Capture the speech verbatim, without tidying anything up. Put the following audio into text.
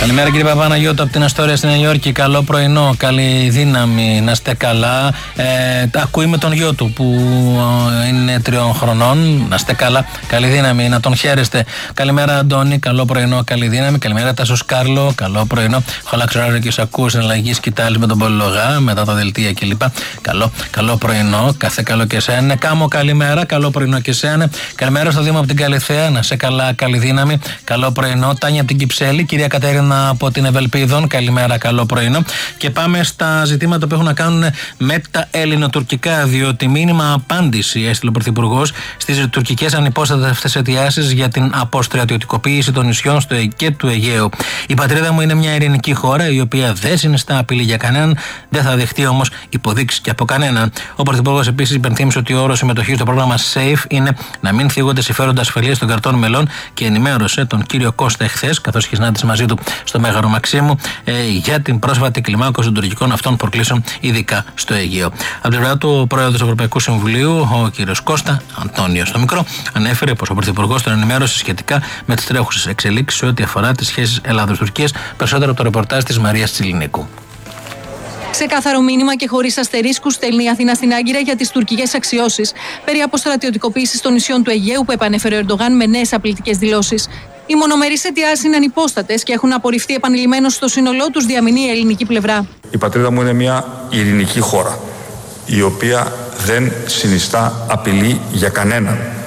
Καλημέρα κύριε Παπαναγιώτο από την Αστόρια στη Νέα Υόρκη. Καλό πρωινό, καλή δύναμη, να είστε καλά. Ε, τα ακούει με τον γιο του που είναι τριών χρονών. Να είστε καλά, καλή δύναμη, να τον χαίρεστε. Καλημέρα Αντώνη, καλό πρωινό, καλή δύναμη. Καλημέρα Τάσο Κάρλο, καλό πρωινό. Έχω αλλάξει ωράριο και σα ακούω συναλλαγή σκητάλη με τον Πολυλογά, μετά τα δελτία κλπ. Καλό, καλό πρωινό, κάθε καλό και εσένα. Κάμω καλημέρα, καλό πρωινό και εσένα. Καλημέρα στο Δήμο από την Καλιθέα, να είστε καλά, καλή δύναμη. Καλό πρωινό. Τάνια από την Κυψέλη, κυρία Κατέρινα από την Ευελπίδων, καλημέρα, καλό πρωινό. Και πάμε στα ζητήματα που έχουν να κάνουν με τα ελληνοτουρκικά, διότι μήνυμα απάντηση έστειλε ο Πρωθυπουργός στις τουρκικές ανυπόστατες αιτιάσεις για την αποστρατιωτικοποίηση των νησιών στο και του Αιγαίου. Η πατρίδα μου είναι μια ειρηνική χώρα, η οποία δεν συνιστά απειλή για κανέναν, δεν θα δεχτεί όμως υποδείξεις και από κανέναν. Ο Πρωθυπουργός επίσης υπενθύμισε ότι ο όρος συμμετοχής στο πρόγραμμα SAFE είναι να μην θίγονται συμφέροντα ασφαλείας των κρατών μελών και ενημέρωσε τον κύριο Κώστα εχθές, καθώς είχε συνάντηση μαζί του στο Μέγαρο Μαξίμου, ε, για την πρόσφατη κλιμάκωση των τουρκικών αυτών προκλήσεων, ειδικά στο Αιγαίο. Από την πλευρά του, ο πρόεδρος του Ευρωπαϊκού Συμβουλίου, ο κύριος Κώστα Αντώνιο στο μικρό, ανέφερε πως ο Πρωθυπουργός τον ενημέρωσε σχετικά με τις τρέχουσες εξελίξεις σε ό,τι αφορά τις σχέσεις Ελλάδος-Τουρκίας, περισσότερο από το ρεπορτάζ της Μαρίας Τσιλινίκου. Ξεκάθαρο μήνυμα και χωρίς αστερίσκους στέλνει η Αθήνα στην Άγκυρα για τις τουρκικές αξιώσεις περί αποστρατιωτικοποίησης των νησιών του Αιγαίου που επανέφερε ο Ερντογάν με νέες απειλητικές δηλώσεις. Οι μονομερείς αιτιάσεις είναι ανυπόστατες και έχουν απορριφθεί επανειλημμένως στο σύνολό τους, διαμηνεί η ελληνική πλευρά. Η πατρίδα μου είναι μια ειρηνική χώρα, η οποία δεν συνιστά απειλή για κανέναν.